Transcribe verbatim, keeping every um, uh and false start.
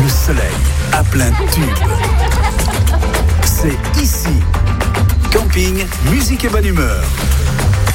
le soleil à plein tube. C'est ici. Camping, musique et bonne humeur.